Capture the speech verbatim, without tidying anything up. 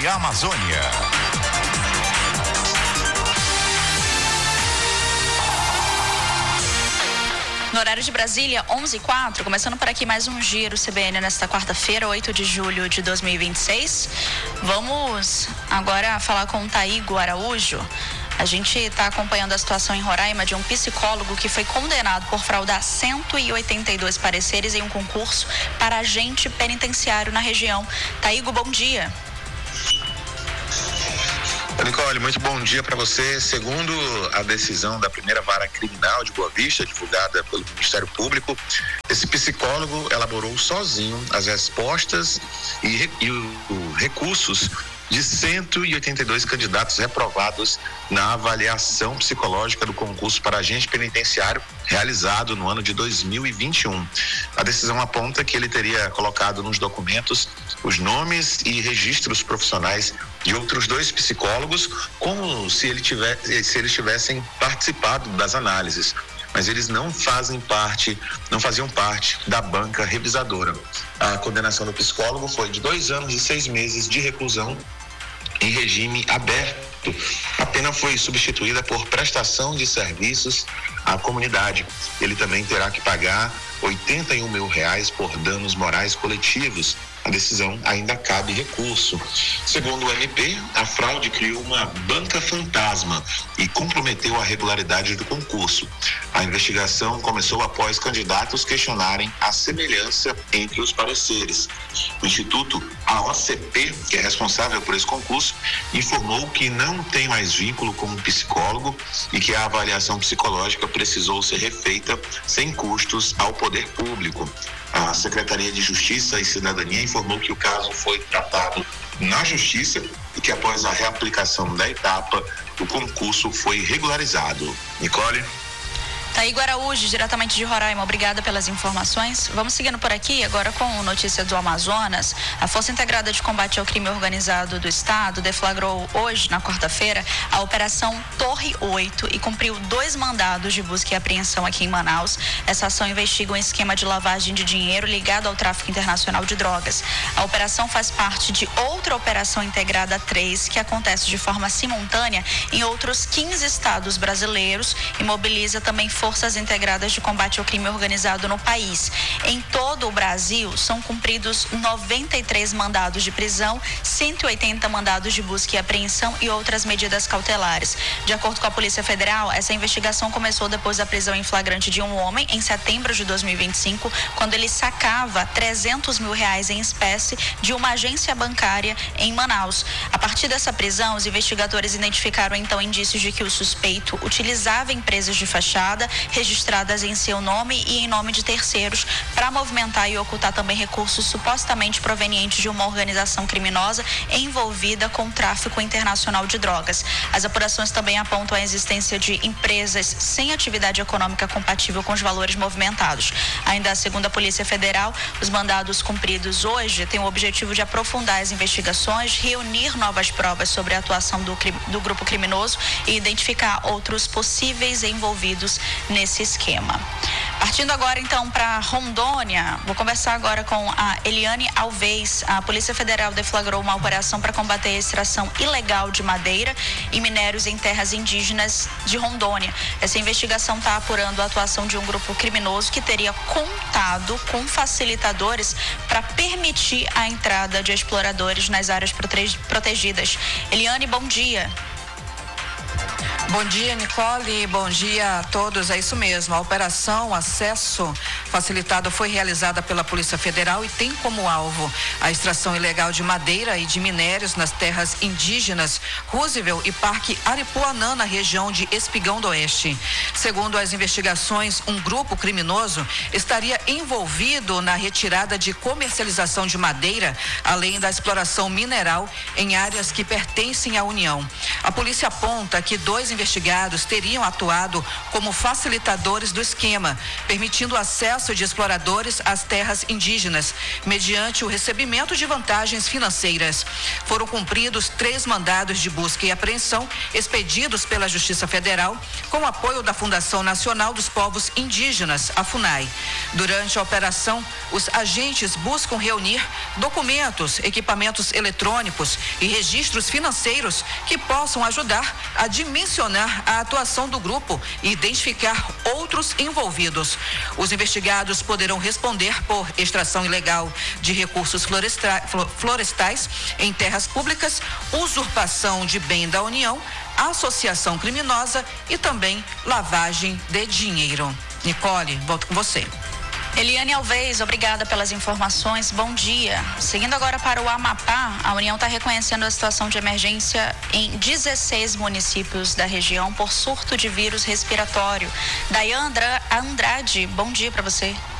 e Amazônia. No horário de Brasília, onze e quatro, começando por aqui mais um Giro C B N nesta quarta-feira, oito de julho de dois mil e vinte e seis. Vamos agora falar com o Taigo Araújo. A gente está acompanhando a situação em Roraima de um psicólogo que foi condenado por fraudar cento e oitenta e dois pareceres em um concurso para agente penitenciário na região. Taigo, bom dia. Nicole, muito bom dia para você. Segundo a decisão da primeira vara criminal de Boa Vista, divulgada pelo Ministério Público, esse psicólogo elaborou sozinho as respostas e, e os recursos de cento e oitenta e dois candidatos reprovados na avaliação psicológica do concurso para agente penitenciário realizado no ano de dois mil e vinte e um. A decisão aponta que ele teria colocado nos documentos os nomes e registros profissionais de outros dois psicólogos, como se, ele tiver, se eles tivessem participado das análises, mas eles não fazem parte, não faziam parte da banca revisadora. A condenação do psicólogo foi de dois anos e seis meses de reclusão em regime aberto. A pena foi substituída por prestação de serviços à comunidade. Ele também terá que pagar oitenta e um mil reais por danos morais coletivos. A decisão ainda cabe recurso. Segundo o M P, a fraude criou uma banca fantasma e comprometeu a regularidade do concurso. A investigação começou após candidatos questionarem a semelhança entre os pareceres. O Instituto A O C P, que é responsável por esse concurso, informou que não tem mais vínculo com o psicólogo e que a avaliação psicológica precisou ser refeita sem custos ao poder público. A Secretaria de Justiça e Cidadania informou que o caso foi tratado na Justiça e que após a reaplicação da etapa, o concurso foi regularizado. Nicole? Taigo Araújo, diretamente de Roraima, obrigada pelas informações. Vamos seguindo por aqui, agora com notícia do Amazonas. A Força Integrada de Combate ao Crime Organizado do Estado deflagrou hoje, na quarta-feira, a Operação Torre oito e cumpriu dois mandados de busca e apreensão aqui em Manaus. Essa ação investiga um esquema de lavagem de dinheiro ligado ao tráfico internacional de drogas. A operação faz parte de outra Operação Integrada três, que acontece de forma simultânea em outros quinze estados brasileiros e mobiliza também Forças Integradas de Combate ao Crime Organizado no país. Em todo o Brasil, são cumpridos noventa e três mandados de prisão, cento e oitenta mandados de busca e apreensão e outras medidas cautelares. De acordo com a Polícia Federal, essa investigação começou depois da prisão em flagrante de um homem em setembro de dois mil e vinte e cinco, quando ele sacava trezentos mil reais em espécie de uma agência bancária em Manaus. A partir dessa prisão, os investigadores identificaram então indícios de que o suspeito utilizava empresas de fachada registradas em seu nome e em nome de terceiros para movimentar e ocultar também recursos supostamente provenientes de uma organização criminosa envolvida com tráfico internacional de drogas. As apurações também apontam a existência de empresas sem atividade econômica compatível com os valores movimentados. Ainda segundo a Polícia Federal, os mandados cumpridos hoje têm o objetivo de aprofundar as investigações, reunir novas provas sobre a atuação do, do grupo criminoso e identificar outros possíveis envolvidos nesse esquema. Partindo agora então para Rondônia, vou conversar agora com a Eliane Alves. A Polícia Federal deflagrou uma operação para combater a extração ilegal de madeira e minérios em terras indígenas de Rondônia. Essa investigação está apurando a atuação de um grupo criminoso que teria contado com facilitadores para permitir a entrada de exploradores nas áreas prote- protegidas. Eliane, bom dia. Bom dia, Nicole. Bom dia a todos. É isso mesmo. A Operação Acesso Facilitado foi realizada pela Polícia Federal e tem como alvo a extração ilegal de madeira e de minérios nas terras indígenas Roosevelt e Parque Aripuanã, na região de Espigão do Oeste. Segundo as investigações, um grupo criminoso estaria envolvido na retirada de comercialização de madeira, além da exploração mineral em áreas que pertencem à União. A polícia aponta que dois investigados teriam atuado como facilitadores do esquema, permitindo acesso acesso de exploradores às terras indígenas, mediante o recebimento de vantagens financeiras. Foram cumpridos três mandados de busca e apreensão expedidos pela Justiça Federal, com apoio da Fundação Nacional dos Povos Indígenas, a FUNAI. Durante a operação, os agentes buscam reunir documentos, equipamentos eletrônicos e registros financeiros que possam ajudar a dimensionar a atuação do grupo e identificar outros envolvidos. Os investigados poderão responder por extração ilegal de recursos florestra- florestais em terras públicas, usurpação de bem da União, associação criminosa e também lavagem de dinheiro. Nicole, volto com você. Eliane Alves, obrigada pelas informações. Bom dia. Seguindo agora para o Amapá, a União está reconhecendo a situação de emergência em dezesseis municípios da região por surto de vírus respiratório. Dayandra Andrade, bom dia para você.